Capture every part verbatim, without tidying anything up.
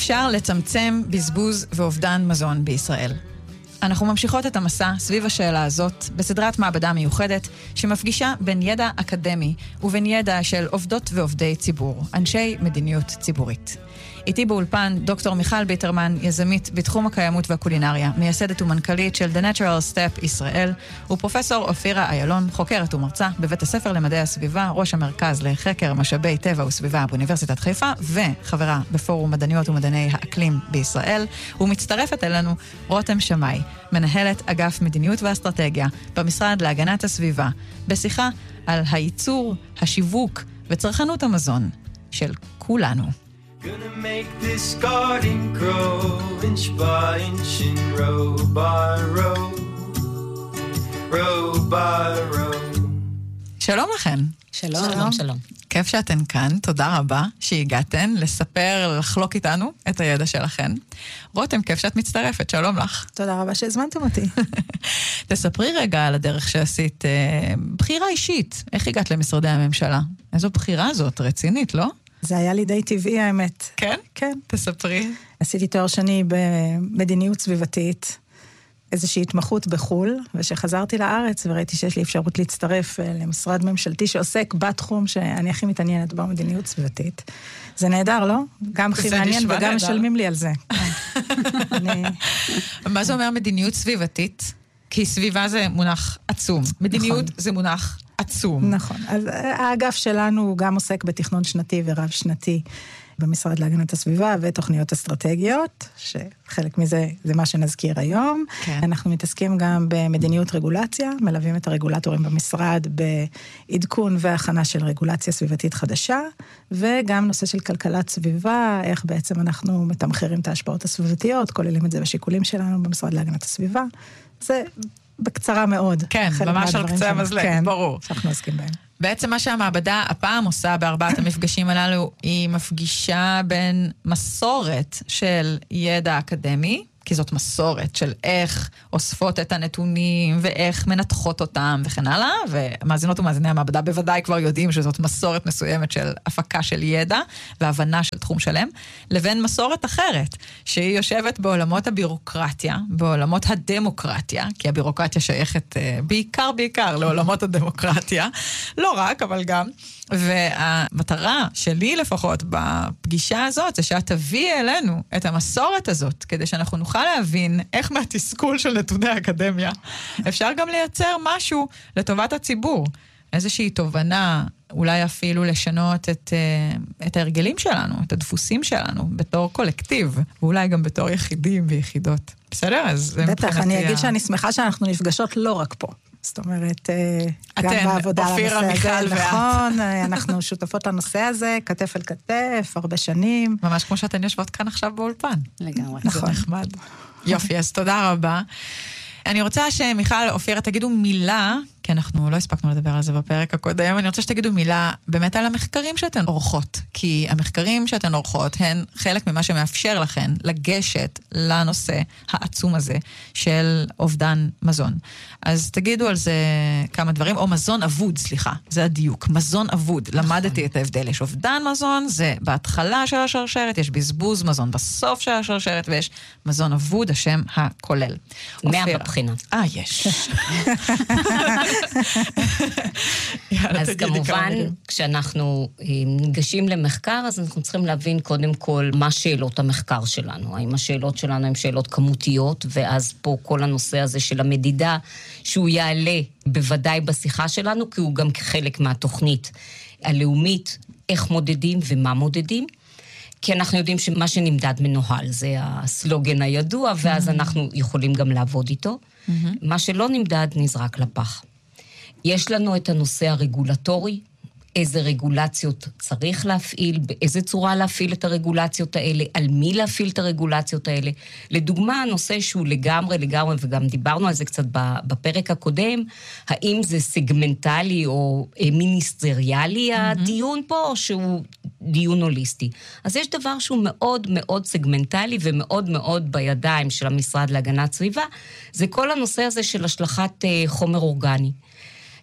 אפשר לצמצם בזבוז ואובדן מזון בישראל? אנחנו ממשיכות את המסע סביב השאלה הזאת בסדרת מעבדה מיוחדת שמפגישה בין ידע אקדמי ובין ידע של עובדות ועובדי ציבור, אנשי מדיניות ציבורית. איתי באולפן דוקטור מיכל ביטרמן, יזמית בתחום הקיימות והקולינריה, מייסדת ומנכ"לית של The Natural Step ישראל, ופרופסור אופירה איילון, חוקרת ומרצה בבית הספר למדעי הסביבה, ראש המרכז לחקר משאבי טבע וסביבה באוניברסיטת חיפה, וחברה בפורום מדעניות ומדעני האקלים בישראל, ומצטרפת אלינו רותם שמאי, מנהלת אגף מדיניות ואסטרטגיה במשרד להגנת הסביבה, בשיחה על הייצור, השיווק וצרכנות המזון של כולנו. Gonna make this garden grow inch by inch and row by row, row by row. שלום לכן. שלום, שלום, שלום. כיף שאתן כאן, תודה רבה שהגעתן לספר, לחלוק איתנו את הידע שלכן. רותם, כיף שאת מצטרפת, שלום לך. תודה רבה שהזמנתם אותי. תספרי רגע על הדרך שעשית, אה, בחירה אישית, איך הגעת למשרדי הממשלה? איזו בחירה זאת, רצינית, לא? זה היה לי די טבעי האמת. כן? כן. תספרי. עשיתי תואר שני במדיניות סביבתית, איזושהי התמחות בחול, ושחזרתי לארץ וראיתי שיש לי אפשרות להצטרף למשרד ממשלתי שעוסק בתחום שאני הכי מתעניינת במדיניות סביבתית. זה נהדר, לא? גם הכי מעניין וגם משלמים לי על זה. מה זה אומר מדיניות סביבתית? כי סביבה זה מונח עצום. מדיניות זה מונח עצום. נכון. אז האגף שלנו הוא גם עוסק בתכנון שנתי ורב שנתי במשרד להגנת הסביבה ותוכניות אסטרטגיות, שחלק מזה זה מה שנזכיר היום. כן. אנחנו מתעסקים גם במדיניות רגולציה, מלווים את הרגולטורים במשרד בעדכון והכנה של רגולציה סביבתית חדשה, וגם נושא של כלכלת סביבה, איך בעצם אנחנו מתמחרים את ההשפעות הסביבתיות, כוללים את זה בשיקולים שלנו במשרד להגנת הסביבה. זה בקצרה מאוד. כן, ממש על קצה המזלג, כן, ברור. שאנחנו עוסקים בהם. בעצם מה שהמעבדה הפעם עושה בארבעת המפגשים הללו, היא מפגישה בין מסורת של ידע אקדמי, כי זאת מסורת של איך אוספות את הנתונים ואיך מנתחות אותם וכן הלאה, ומאזינות ומאזיני המעבדה בוודאי כבר יודעים שזאת מסורת מסוימת של הפקה של ידע והבנה של תחום שלם, לבין מסורת אחרת, שהיא יושבת בעולמות הבירוקרטיה, בעולמות הדמוקרטיה, כי הבירוקרטיה שייכת בעיקר בעיקר לעולמות הדמוקרטיה, לא רק, אבל גם, והמטרה שלי לפחות בפגישה הזאת, זה שאת תביא אלינו את המסורת הזאת, כדי שאנחנו נוכל להבין איך מהתסכול של נתוני האקדמיה, אפשר גם לייצר משהו לטובת הציבור. איזושהי תובנה, אולי אפילו לשנות את, את ההרגלים שלנו, את הדפוסים שלנו, בתור קולקטיב, ואולי גם בתור יחידים ויחידות. בסדר? אז בטח, אני אגיד שאני שמחה שאנחנו נפגשות לא רק פה. זאת אומרת, גם בעבודה לנושא הזה, נכון, אנחנו שותפות לנושא הזה, כתף אל כתף, הרבה שנים. ממש כמו שאתן יושבות כאן עכשיו באולפן. לגמרי. זה נחמד. יופי, אז תודה רבה. אני רוצה שמיכל, אופירה, תגידו מילה, כי אנחנו לא הספקנו לדבר על זה בפרק הקודם, אני רוצה שתגידו מילה באמת על המחקרים שאתן עורכות, כי המחקרים שאתן עורכות הן חלק ממה שמאפשר לכן לגשת לנושא העצום הזה של אובדן מזון. אז תגידו על זה כמה דברים, או מזון אבוד, סליחה, זה הדיוק, מזון אבוד, למדתי את ההבדל, יש אובדן מזון, זה בהתחלה של השרשרת, יש בזבוז מזון בסוף של השרשרת, ויש מזון אבוד, השם הכולל. מאה בבחינה. אה, יש. אז כמובן, כשאנחנו ניגשים למחקר, אז אנחנו צריכים להבין קודם כל מה שאלות המחקר שלנו. האם השאלות שלנו הן שאלות כמותיות, ואז פה כל הנושא הזה של המדידה, שהוא יעלה בוודאי בשיחה שלנו, כי הוא גם חלק מהתוכנית הלאומית, איך מודדים ומה מודדים. כי אנחנו יודעים שמה שנמדד מנוהל, זה הסלוגן הידוע, ואז אנחנו יכולים גם לעבוד איתו. מה שלא נמדד נזרק לפח. יש לנו את הנושא הרגולטורי, איזה רגולציות צריך להפעיל, באיזה צורה להפעיל את הרגולציות האלה, על מי להפעיל את הרגולציות האלה. לדוגמה, הנושא שהוא לגמרי, לגמרי, וגם דיברנו על זה קצת בפרק הקודם, האם זה סגמנטלי או מיניסטריאלי הדיון פה, או שהוא דיון הוליסטי. אז יש דבר שהוא מאוד מאוד סגמנטלי ומאוד מאוד בידיים של המשרד להגנת סביבה, זה כל הנושא הזה של השלכת חומר אורגני.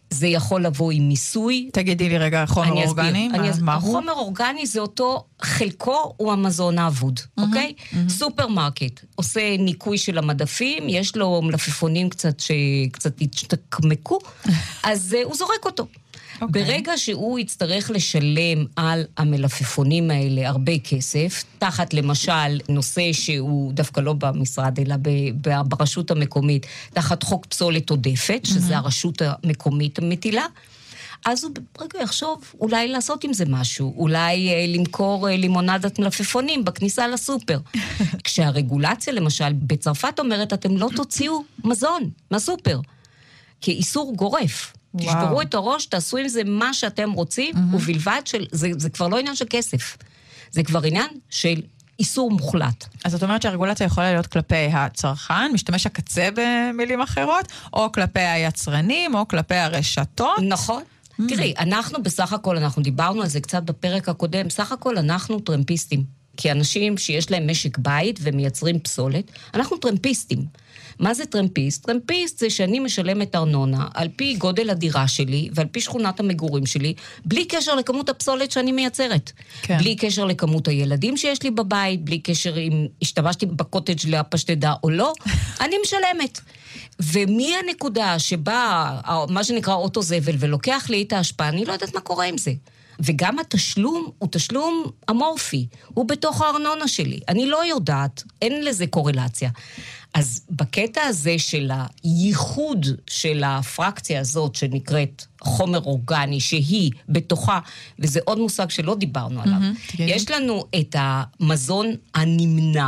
זה יכול לבוא עם מיסוי. תגידי לי רגע, חומר אורגני? החומר אורגני זה אותו, חלקו הוא המזון האבוד, אוקיי? סופרמרקט עושה ניקוי של המדפים, יש לו מלפפונים קצת שקצת התקמקו, אז הוא זורק אותו. Okay. ברגע שהוא יצטרך לשלם על המלפפונים האלה הרבה כסף, תחת למשל נושא שהוא דווקא לא במשרד, אלא ברשות המקומית, תחת חוק פסולת עודפת, mm-hmm. שזה הרשות המקומית המטילה, אז הוא ברגע יחשוב אולי לעשות עם זה משהו, אולי אה, למכור אה, לימונדת מלפפונים בכניסה לסופר. כשהרגולציה למשל בצרפת אומרת, אתם לא תוציאו מזון מהסופר, כאיסור גורף. תשברו את הראש, תעשו עם זה מה שאתם רוצים, mm-hmm. ובלבד של, זה, זה כבר לא עניין של כסף, זה כבר עניין של איסור מוחלט. אז זאת אומרת שהרגולציה יכולה להיות כלפי הצרכן, משתמש הקצה במילים אחרות, או כלפי היצרנים, או כלפי הרשתות. נכון. Mm-hmm. תראי, אנחנו בסך הכל, אנחנו דיברנו על זה קצת בפרק הקודם, בסך הכל אנחנו טרמפיסטים, כי אנשים שיש להם משק בית ומייצרים פסולת, אנחנו טרמפיסטים. מה זה טרמפיסט? טרמפיסט זה שאני משלמת ארנונה על פי גודל הדירה שלי ועל פי שכונת המגורים שלי, בלי קשר לכמות הפסולת שאני מייצרת. כן. בלי קשר לכמות הילדים שיש לי בבית, בלי קשר אם השתמשתי בקוטג' להפשטדה או לא, אני משלמת. ומי הנקודה שבה, מה שנקרא אוטו זבל, ולוקח לי את ההשפעה, אני לא יודעת מה קורה עם זה. וגם התשלום הוא תשלום אמורפי, הוא בתוך הארנונה שלי. אני לא יודעת, אין לזה קורלציה. אז בקטע הזה של הייחוד של הפרקציה הזאת שנקראת חומר אורגני, שהיא בתוכה, וזה עוד מושג שלא דיברנו עליו, mm-hmm, יש לנו את המזון הנמנע,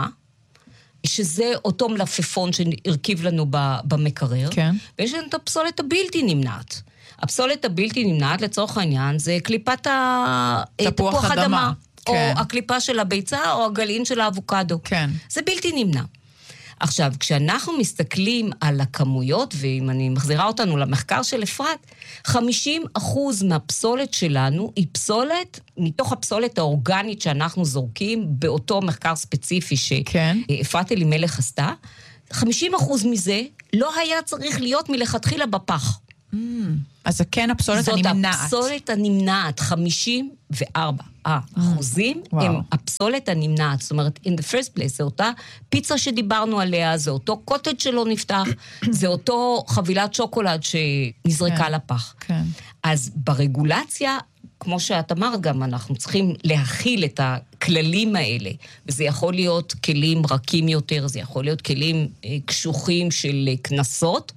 שזה אותו מלפפון שהרכיב לנו במקרר, כן. ויש לנו את הפסולת הבלתי נמנעת. הפסולת הבלתי נמנעת, לצורך העניין, זה קליפת תפוח אדמה, אדמה כן. או הקליפה של הביצה, או הגלעין של האבוקדו. כן. זה בלתי נמנע. עכשיו, כשאנחנו מסתכלים על הכמויות, ואם אני מחזירה אותנו למחקר של אפרת, חמישים אחוז מהפסולת שלנו היא פסולת, מתוך הפסולת האורגנית שאנחנו זורקים, באותו מחקר ספציפי שאפרת אלימלך עשתה, חמישים אחוז מזה לא היה צריך להיות מלכתחילה בפח. Mm, אז זה כן הפסולת הנמנעת. זאת הפסולת הנמנעת, חמישים וארבע אחוזים mm, הם הפסולת הנמנעת. זאת אומרת, in the first place, זה אותה פיצה שדיברנו עליה, זה אותו קוטג' שלא נפתח, זה אותו חבילת שוקולד שנזרקה כן, לפח. כן. אז ברגולציה, כמו שאת אמרת גם, אנחנו צריכים להכיל את הכללים האלה, וזה יכול להיות כלים רכים יותר, זה יכול להיות כלים אה, קשוחים של כנסות,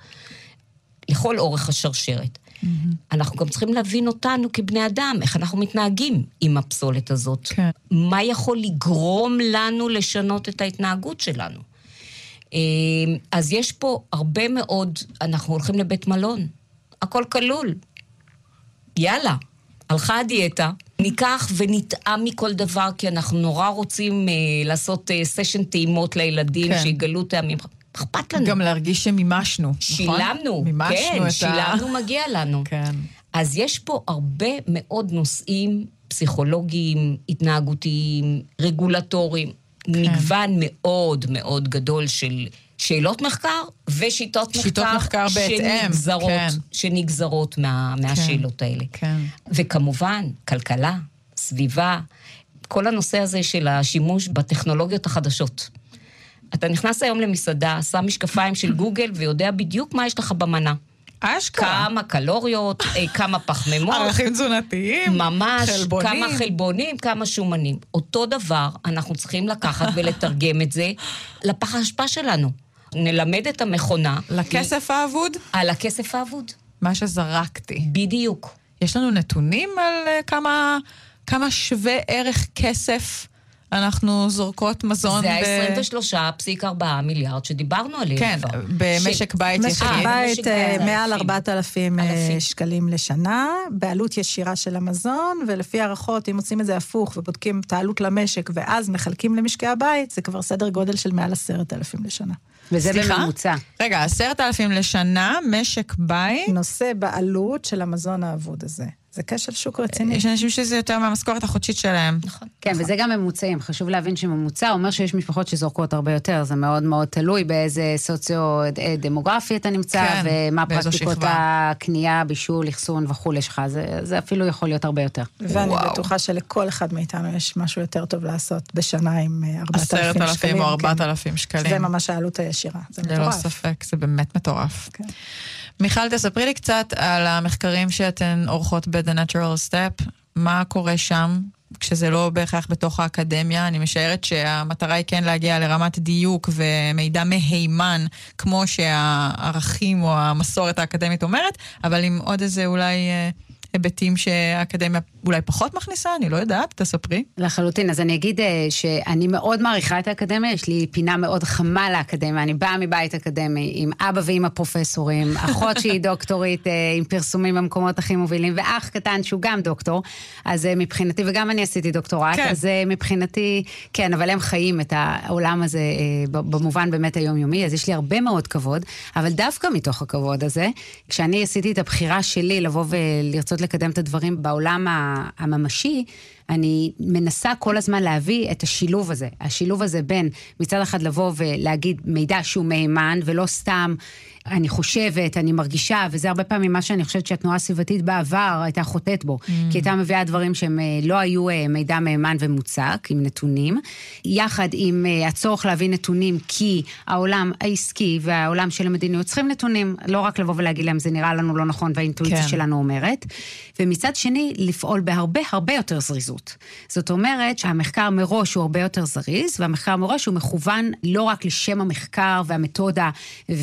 לכל אורך השרשרת. Mm-hmm. אנחנו גם צריכים להבין אותנו כבני אדם, איך אנחנו מתנהגים עם הפסולת הזאת. כן. מה יכול לגרום לנו לשנות את ההתנהגות שלנו? אז יש פה הרבה מאוד, אנחנו הולכים לבית מלון, הכל כלול. יאללה, הלכה הדיאטה, ניקח ונטעם מכל דבר, כי אנחנו נורא רוצים אה, לעשות אה, סשן טעימות לילדים, כן. שיגלו טעמים. אכפת לנו. גם להרגיש שמימשנו, שילמנו, נכון? כן, את שילמנו ה... מגיע לנו. כן. אז יש פה הרבה מאוד נושאים פסיכולוגיים, התנהגותיים, רגולטוריים, כן. מגוון מאוד מאוד גדול של שאלות מחקר ושיטות מחקר, מחקר שנגזרות, כן. שנגזרות מה, מהשאלות כן. האלה. כן. וכמובן, כלכלה, סביבה, כל הנושא הזה של השימוש בטכנולוגיות החדשות. אתה נכנס היום למסעדה, שם משקפיים של גוגל, ויודע בדיוק מה יש לך במנה. אשכרה. כמה קלוריות, כמה פחמימות. ערכים תזונתיים. ממש, חלבונים. כמה חלבונים, כמה שומנים. אותו דבר, אנחנו צריכים לקחת ולתרגם את זה לפח האשפה שלנו. נלמד את המכונה. לכסף האבוד? על הכסף האבוד. מה שזרקתי. בדיוק. יש לנו נתונים על כמה, כמה שווה ערך כסף אנחנו זורקות מזון. זה ה-עשרים ושלושה נקודה ארבע מיליארד שדיברנו עליהם. כן, במשק בית יחיד. משק בית מעל ארבעת אלפים שקלים לשנה, בעלות ישירה של המזון, ולפי הערכות, אם עושים את זה הפוך ובודקים את העלות למשק, ואז מחלקים למשקי הבית, זה כבר סדר גודל של מעל עשרת אלפים לשנה. וזה בממוצע. רגע, עשרת אלפים לשנה, משק בית. נושא בעלות של המזון האבוד הזה. זה כשל שוק רציני. יש אנשים שזה יותר מהמשכורת החודשית שלהם. נכון. כן, וזה גם ממוצעים. חשוב להבין שממוצע אומר שיש משפחות שזורקות הרבה יותר. זה מאוד מאוד תלוי באיזה סוציו-דמוגרפי אתה נמצא, ומה פרקטיקות הקנייה, בישול, אחסון וכו' שלך. זה אפילו יכול להיות הרבה יותר. ואני בטוחה שלכל אחד מאיתנו יש משהו יותר טוב לעשות בשנה עם ארבעת אלפים שקלים. עשרת אלפים או ארבעת אלפים שקלים. זה ממש העלות הישירה. זה מטורף. ללא ספק, זה באמת מטורף. מיכל, תספרי לי קצת על המחקרים שאתן עורכות ב-The Natural Step, מה קורה שם, כשזה לא בהכרח בתוך האקדמיה. אני משערת שהמטרה היא כן להגיע לרמת דיוק ומידע מהימן, כמו שהערכים או המסורת האקדמית אומרת, אבל עם עוד איזה אולי היבטים שהאקדמיה אולי פחות מכניסה, אני לא יודעת, תספרי. לחלוטין, אז אני אגיד שאני מאוד מעריכה את האקדמיה, יש לי פינה מאוד חמה לאקדמיה, אני באה מבית אקדמי, עם אבא ואמא פרופסורים, אחות שהיא דוקטורית, עם פרסומים במקומות הכי מובילים, ואח קטן שהוא גם דוקטור, אז מבחינתי, וגם אני עשיתי דוקטורט, כן. אז מבחינתי, כן, אבל הם חיים את העולם הזה במובן באמת היומיומי, אז יש לי הרבה מאוד כבוד, אבל דווקא מתוך הכבוד הזה, כשאני עשיתי את הבחירה שלי לבוא ולרצות לקדם את הדברים בעולם הממשי, אני מנסה כל הזמן להביא את השילוב הזה. השילוב הזה בין מצד אחד לבוא ולהגיד מידע שהוא מהימן, ולא סתם אני חושבת, אני מרגישה, וזה הרבה פעמים מה שאני חושבת שהתנועה הסביבתית בעבר הייתה חוטאת בו, mm. כי הייתה מביאה דברים שהם לא היו מידע מהימן ומוצק, עם נתונים, יחד עם הצורך להביא נתונים, כי העולם העסקי והעולם של המדיניות צריכים נתונים, לא רק לבוא ולהגיד להם, זה נראה לנו לא נכון, והאינטואיציה כן. שלנו אומרת, ומצד שני, לפעול בהרבה הרבה יותר זריזות. זאת אומרת שהמחקר מראש הוא הרבה יותר זריז, והמחקר מראש הוא מכוון לא רק לשם המחקר והמתודה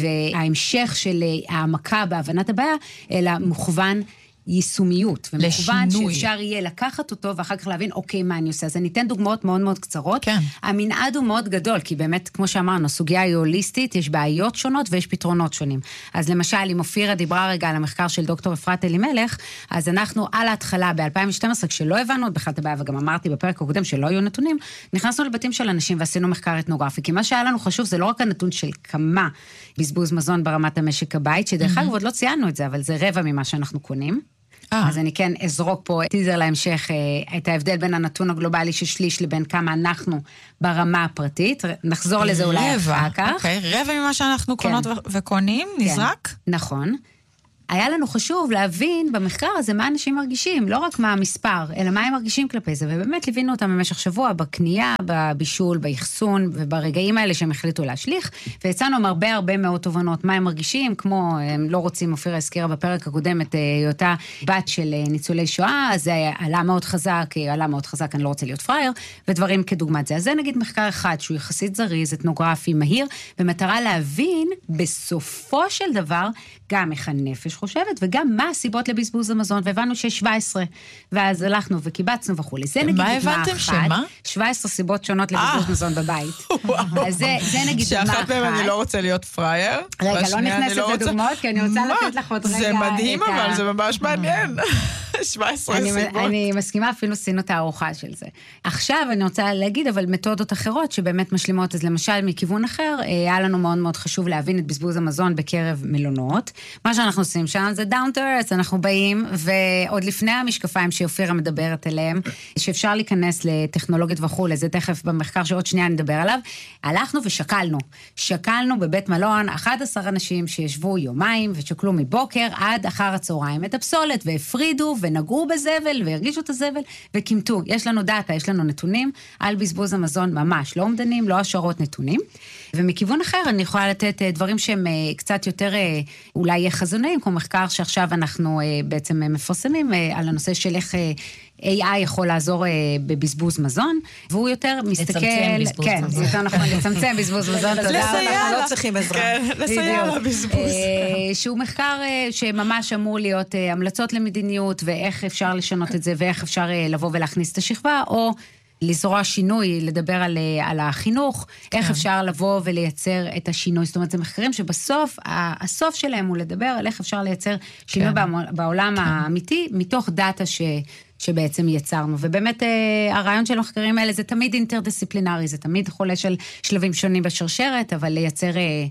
וההמשך של העמקה בהבנת הבעיה, אלא מוכוון יישומיות, ומכוון שאפשר יהיה לקחת אותו, ואחר כך להבין, אוקיי, מה אני עושה? אז אני אתן דוגמאות מאוד מאוד קצרות. כן. המנעד הוא מאוד גדול, כי באמת, כמו שאמרנו, הסוגיה היא הוליסטית, יש בעיות שונות ויש פתרונות שונים. אז למשל, אם אופירה דיברה רגע על המחקר של דוקטור אפרת אלימלך, אז אנחנו על ההתחלה, ב-אלפיים ושתים עשרה, כשלא הבנו עוד בכלל את הבעיה, וגם אמרתי בפרק הקודם שלא היו נתונים, נכנסנו לבתים של אנשים ועשינו מחקר אתנוגרפי, כי מה שהיה לנו חשוב זה לא רק הנתון של כמה בזבוז מזון ברמת המשק הבית, שדרך אגב עוד לא ציינו את זה, אבל זה רבע ממה שאנחנו קונים. אז אני כן אזרוק פה טיזר להמשך את ההבדל בין הנתון הגלובלי של שליש לבין כמה אנחנו ברמה הפרטית. נחזור לזה אולי אחר כך. אוקיי, רבע ממה שאנחנו קונות וקונים, נזרק? נכון. היה לנו חשוב להבין במחקר הזה מה אנשים מרגישים, לא רק מה המספר, אלא מה הם מרגישים כלפי זה, ובאמת ליווינו אותם במשך שבוע, בקנייה, בבישול, באחסון, וברגעים האלה שהם החליטו להשליך, ויצאנו עם הרבה הרבה מאוד תובנות, מה הם מרגישים, כמו, הם לא רוצים, אופירה הזכירה בפרק הקודם את אותה בת של ניצולי שואה, אז זה עלה מאוד חזק, עלה מאוד חזק, אני לא רוצה להיות פרייר, ודברים כדוגמת זה. אז זה נגיד מחקר אחד, שהוא יחסית זריז, אתנוגרפי, מהיר, במטרה להבין, בסופו של דבר, גם איך הנפש חושבת, וגם מה הסיבות לבזבוז המזון, והבנו שיש שבע עשרה, ואז הלכנו וקיבצנו וכו'. זה נגיד מה הבנתם שמה? שבע עשרה סיבות שונות לבזבוז מזון בבית. אז זה נגיד מה אחת. שאחת מהם אני לא רוצה להיות פרייר. רגע, לא נכנסת לדוגמאות, כי אני רוצה לתת לך עוד רגע. זה מדהים, אבל זה ממש מעניין. שבע עשרה סיבות. אני מסכימה, אפילו עשינו את הארוחה של זה. עכשיו אני רוצה להגיד, אבל מתודות אחרות שבאמת משלימות, אז למשל מכיוון אחר, היה לנו מאוד מאוד חשוב להבין את בזבוז המזון בקרב מלונות. מה שאנחנו עושים שם זה down to earth, אנחנו באים, ועוד לפני המשקפיים שאופירה מדברת אליהם, שאפשר להיכנס לטכנולוגיות וכו', זה תכף במחקר שעוד שנייה נדבר עליו, הלכנו ושקלנו. שקלנו בבית מלון אחד עשר אנשים שישבו יומיים ושקלו מבוקר עד אחר הצהריים את הפסולת, והפרידו ונגעו בזבל והרגישו את הזבל וכימתו. יש לנו דאטה, יש לנו נתונים על בזבוז המזון ממש, לא עומדנים, לא השערות נתונים. ומכיוון אחר אני יכולה לתת דברים שהם קצת יותר אולי חזוניים, כמו מחקר שעכשיו אנחנו בעצם מפרסמים על הנושא של איך איי איי יכול לעזור בבזבוז מזון, והוא יותר מסתכל... לצמצם בזבוז כן, מזון. זה יותר נכון, לצמצם בזבוז מזון, תודה. לסייע לא צריכים עזרה. כן, לסייע לבזבוז. שהוא מחקר שממש אמור להיות המלצות למדיניות, ואיך אפשר לשנות את זה, ואיך אפשר לבוא ולהכניס את השכבה, או לזרוע שינוי, לדבר על, על החינוך, כן. איך אפשר לבוא ולייצר את השינוי. זאת אומרת, זה מחקרים שבסוף, הסוף שלהם הוא לדבר על איך אפשר לייצר שינוי כן. בעולם כן. האמיתי, מתוך דאטה ש... שבעצם יצרנו, ובאמת הרעיון של המחקרים האלה זה תמיד אינטרדיסציפלינרי, זה תמיד חולש על שלבים שונים בשרשרת, אבל לייצר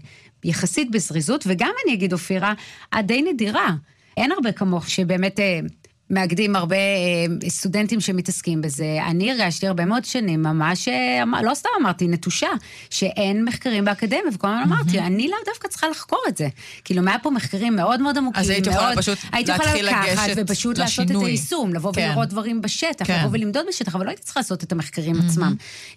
יחסית בזריזות, וגם אני אגיד אופירה, די נדירה, אין הרבה כמוך שבאמת מאגדים הרבה סטודנטים שמתעסקים בזה. אני הרגשתי הרבה מאוד שנים, ממש, לא סתם אמרתי, נטושה, שאין מחקרים באקדמיה, וכל הזמן אמרתי, אני לא דווקא צריכה לחקור את זה. כאילו, מה פה מחקרים מאוד מאוד עמוקים, אז היית יכולה פשוט להתחיל לגשת ופשוט לעשות את היישום, לבוא ולראות דברים בשטח, לבוא ולמדוד בשטח, אבל לא הייתי צריכה לעשות את המחקרים עצמם.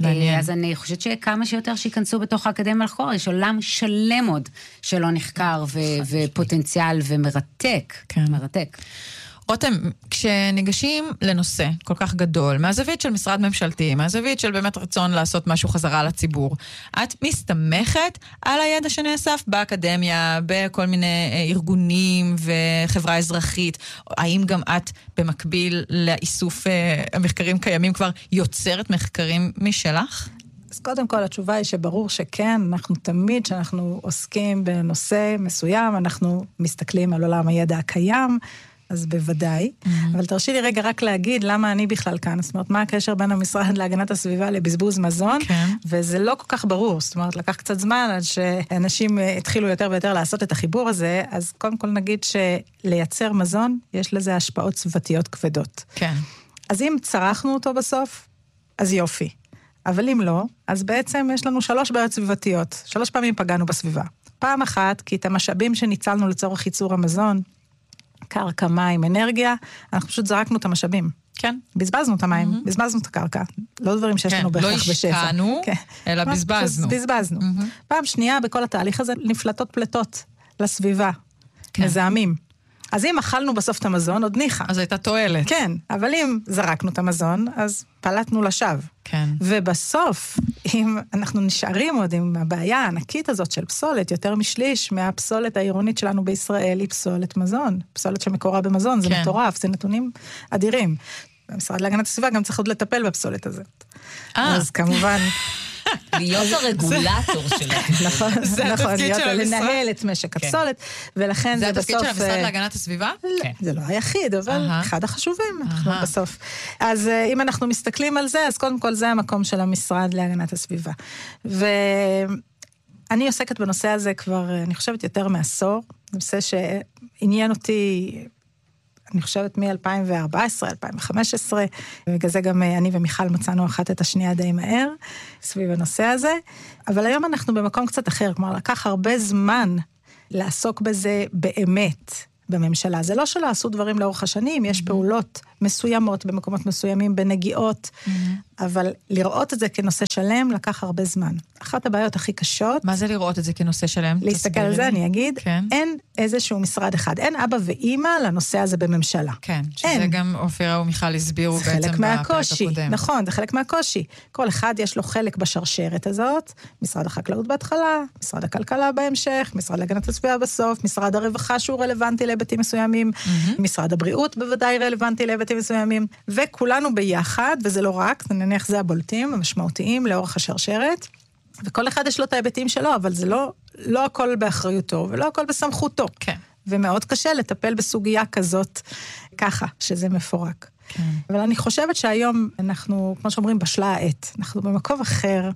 אז אני חושבת שכמה שיותר שיכנסו בתוך האקדמיה לחקור, יש עולם שלם עוד שלא נחקר ופוטנציאל ומרתק, מרתק. רותם, כשניגשים לנושא כל כך גדול, מהזווית של משרד ממשלתי, מהזווית של באמת רצון לעשות משהו חזרה לציבור, את מסתמכת על הידע שנאסף באקדמיה, בכל מיני ארגונים וחברה אזרחית, האם גם את במקביל לאיסוף המחקרים קיימים כבר יוצרת מחקרים משלך? אז קודם כל התשובה היא שברור שכן, אנחנו תמיד שאנחנו עוסקים בנושא מסוים, אנחנו מסתכלים על עולם הידע הקיים, אז בוודאי, mm-hmm. אבל תרשי לי רגע רק להגיד למה אני בכלל כאן, זאת אומרת, מה הקשר בין המשרד להגנת הסביבה לבזבוז מזון, כן. וזה לא כל כך ברור, זאת אומרת, לקח קצת זמן עד שאנשים התחילו יותר ויותר לעשות את החיבור הזה, אז קודם כל נגיד שלייצר מזון, יש לזה השפעות סביבתיות כבדות. כן. אז אם צרכנו אותו בסוף, אז יופי. אבל אם לא, אז בעצם יש לנו שלוש בעיות סביבתיות, שלוש פעמים פגענו בסביבה. פעם אחת, כי את המשאבים שניצלנו לצורך ייצור המזון, קרקע, מים, אנרגיה, אנחנו פשוט זרקנו את המשאבים. כן. בזבזנו את המים, mm-hmm. בזבזנו את הקרקע. לא דברים שיש כן, לנו בהכרח לא בשפע. לא השקענו, כן. אלא בזבזנו. בזבזנו. Mm-hmm. פעם שנייה, בכל התהליך הזה, נפלטות פלטות לסביבה. כן. מזהמים. אז אם אכלנו בסוף את המזון, עוד ניחה. אז הייתה תועלת. כן, אבל אם זרקנו את המזון, אז פלטנו לשווא. כן. ובסוף, אם אנחנו נשארים עוד עם הבעיה הענקית הזאת של פסולת, יותר משליש מהפסולת העירונית שלנו בישראל, היא פסולת מזון. פסולת שמקורה במזון, זה כן. מטורף, זה נתונים אדירים. המשרד להגנת הסביבה גם צריך עוד לטפל בפסולת הזאת. אה. אז כמובן... להיות הרגולטור שלנו. נכון, נכון, לנהל את משק הפסולת, ולכן זה בסוף... זה התפקיד של המשרד להגנת הסביבה? זה לא היחיד, אבל אחד החשובים, אנחנו בסוף. אז אם אנחנו מסתכלים על זה, אז קודם כל זה המקום של המשרד להגנת הסביבה. ואני עוסקת בנושא הזה כבר, אני חושבת, יותר מעשור, נושא שעניין אותי... אני חושבת מ-אלפיים וארבע עשרה, אלפיים וחמש עשרה, ובגלל זה גם אני ומיכל מצאנו אחת את השנייה די מהר, סביב הנושא הזה, אבל היום אנחנו במקום קצת אחר, כלומר, לקח הרבה זמן לעסוק בזה באמת בממשלה. זה לא שלא עשו דברים לאורך השנים, יש פעולות מסוימות במקומות מסוימים, בנגיעות, אבל לראות את זה כנושא שלם לקח הרבה זמן. אחת הבעיות הכי קשות... מה זה לראות את זה כנושא שלם? להסתכל על זה, אני אגיד, אין איזשהו משרד אחד, אין אבא ואימא לנושא הזה בממשלה. כן, שזה גם אופירה ומיכל הסבירו בעצם בפרק הקודם. נכון, זה חלק מהקושי. כל אחד יש לו חלק בשרשרת הזאת, משרד החקלאות בהתחלה, משרד הכלכלה בהמשך, משרד להגנת הסביבה בסוף, משרד הרווחה שהוא רלוונטי להיבטים מסוימים, משרד הבריאות בוודאי רלוונטי להיבטים מסוימים, וכולנו ביחד, וזה לא רק, נניח זה הבולטים, המשמעותיים לאורך השרשרת, וכל אחד יש לו את ההיבטים שלו, אבל זה לא, לא הכל באחריותו, ולא הכל בסמכותו. כן. ומאוד קשה לטפל בסוגיה כזאת, ככה, שזה מפורק. כן. אבל אני חושבת שהיום אנחנו, כמו שאומרים, בשלה העת. אנחנו במקום אחר,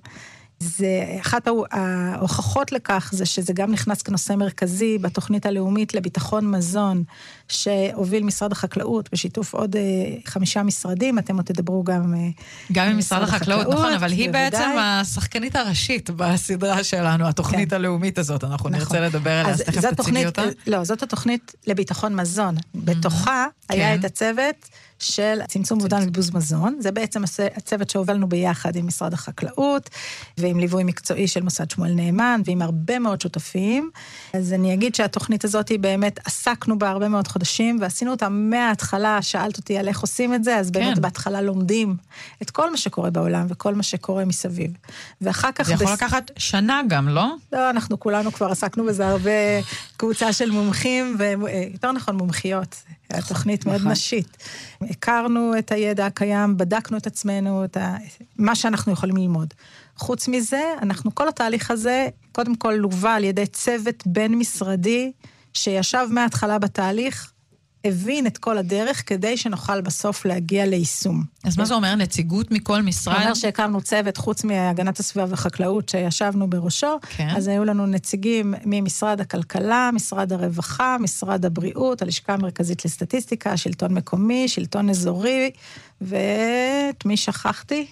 זה, אחת ההוכחות לכך זה שזה גם נכנס כנושא מרכזי בתוכנית הלאומית לביטחון מזון, שהוביל משרד החקלאות בשיתוף עוד חמישה משרדים, אתם עוד תדברו גם... גם עם משרד החקלאות, נכון, אבל היא בעצם השחקנית הראשית בסדרה שלנו, התוכנית הלאומית הזאת, אנחנו נרצה לדבר עליה, אז תכף תציגי אותה. לא, זאת התוכנית לביטחון מזון. בתוכה היה את הצוות של צמצום ואובדן ובזבוז מזון, זה בעצם הצוות שהובלנו ביחד עם משרד החקלאות, ועם ליווי מקצועי של מוסד שמואל נאמן, ועם הרבה מאוד שותפים. אז אני אגיד שהתוכנית הזאת היא באמת, עסקנו בה הרבה מאוד חודשים, ועשינו אותה מההתחלה, שאלת אותי על איך עושים את זה, אז באמת כן. בהתחלה לומדים את כל מה שקורה בעולם, וכל מה שקורה מסביב. ואחר כך... זה יכול בס... לקחת שנה גם, לא? לא, אנחנו כולנו כבר עסקנו בזה הרבה קבוצה של מומחים, ויותר נכון מומחיות. התוכנית מאוד נשית. הכרנו את הידע הקיים, בדקנו את עצמנו, את ה... מה שאנחנו יכולים ללמוד. חוץ מזה, אנחנו כל התהליך הזה, קודם כל לובה על ידי צוות בין משרדי, שישב מההתחלה בתהליך, הבין את כל הדרך כדי שנוכל בסוף להגיע ליישום. אז מה זה אומר? נציגות מכל משרד? זה אומר שהקמנו צוות חוץ מהגנת הסביבה וחקלאות שישבנו בראשו, כן. אז היו לנו נציגים ממשרד הכלכלה, משרד הרווחה, משרד הבריאות, הלשכה המרכזית לסטטיסטיקה, השלטון מקומי, שלטון אזורי, ואת מי שכחתי?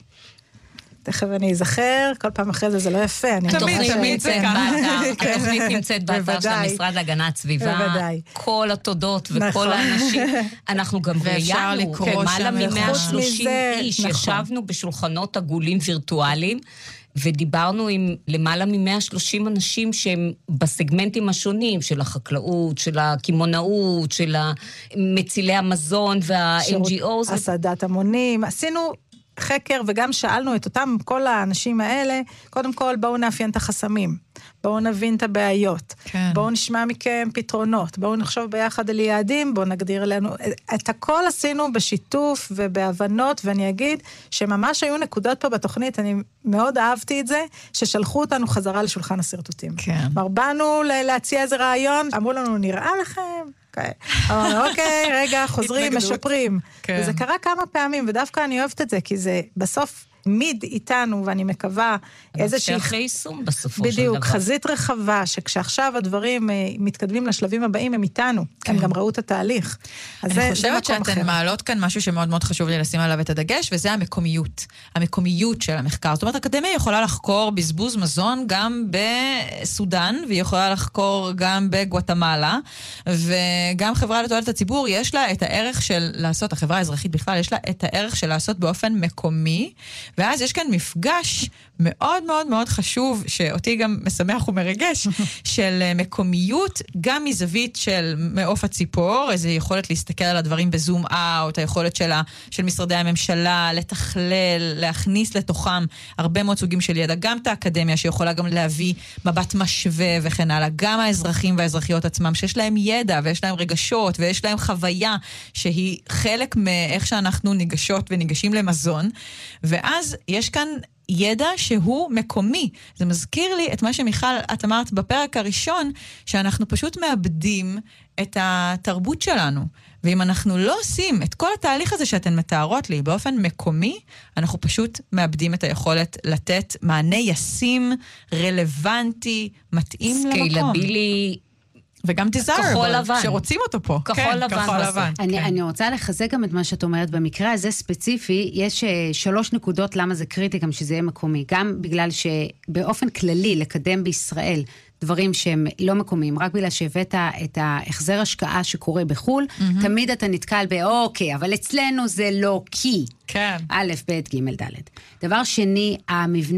תכף אני אזכר, כל פעם אחרי זה זה לא יפה. תמיד, תמיד זה ככה. התוכנית נמצאת באתר של המשרד להגנת סביבה, כל התודות וכל האנשים. אנחנו גם ראיינו, למעלה מ-מאה ושלושים איש, ישבנו בשולחנות עגולים וירטואליים, ודיברנו עם למעלה מ-מאה ושלושים אנשים שהם בסגמנטים השונים, של החקלאות, של הכימונאות, של מצילי המזון וה-אן ג'י או'ס. הסעדת המונים, עשינו חקר וגם שאלנו את אותם, כל האנשים האלה, קודם כל בואו נאפיין את החסמים, בואו נבין את הבעיות, כן. בואו נשמע מכם פתרונות, בואו נחשוב ביחד על יעדים, בואו נגדיר לנו, את הכל עשינו בשיתוף ובהבנות, ואני אגיד שממש היו נקודות פה בתוכנית, אני מאוד אהבתי את זה, ששלחו אותנו חזרה לשולחן הסרטוטים. כן. באנו להציע איזה רעיון, אמרו לנו, נראה לכם? אמרנו, אוקיי, רגע, חוזרים, משפרים. וזה קרה כמה פעמים, ודווקא אני אוהבת את זה, כי זה בסוף מיד איתנו, ואני מקווה איזושהי... נפשך ליישום בסופו של דבר. בדיוק, חזית רחבה, שכשעכשיו הדברים מתקדמים לשלבים הבאים, הם איתנו. הם גם ראו את התהליך. אני חושבת שאתן מעלות כאן משהו שמאוד מאוד חשוב לי לשים עליו את הדגש, וזה המקומיות. המקומיות של המחקר. זאת אומרת, האקדמיה יכולה לחקור בזבוז מזון גם בסודן, והיא יכולה לחקור גם בגואטמלה, וגם חברה לתועלת הציבור, יש לה את הערך של לעשות, החברה האזרחית בכלל, יש לה את הערך של לעשות באופן מקומי, ואז יש כאן מפגש מאוד מאוד מאוד חשוב, שאותי גם משמח ומרגש, של מקומיות, גם מזווית של מעוף הציפור, איזו יכולת להסתכל על הדברים בזום אאוט, היכולת שלה, של משרדי הממשלה, לתכלל, להכניס לתוכם הרבה מאוד סוגים של ידע, גם את האקדמיה שיכולה גם להביא מבט משווה וכן הלאה, גם האזרחים והאזרחיות עצמם, שיש להם ידע ויש להם רגשות ויש להם חוויה שהיא חלק מאיך שאנחנו ניגשות וניגשים למזון, ואז יש כאן ידע שהוא מקומי. זה מזכיר לי את מה שמיכל, את אמרת בפרק הראשון, שאנחנו פשוט מאבדים את התרבות שלנו. ואם אנחנו לא עושים את כל התהליך הזה שאתן מתארות לי באופן מקומי, אנחנו פשוט מאבדים את היכולת לתת מענה ישים, רלוונטי, מתאים למקום. סקיילבילי, וגם desirable, שרוצים אותו פה. כחול כן, לבן. כחול לבן. אני, כן. אני רוצה לחזק גם את מה שאת אומרת, במקרה הזה ספציפי, יש שלוש נקודות למה זה קריטי, גם שזה יהיה מקומי. גם בגלל שבאופן כללי, לקדם בישראל, דברים שהם לא מקומיים, רק בגלל שהבאת את ההחזר השקעה שקורה בחול, mm-hmm. תמיד אתה נתקל באוקיי, אבל אצלנו זה לא כי. כן. א', ב', ג', ד'. דבר שני, המבנה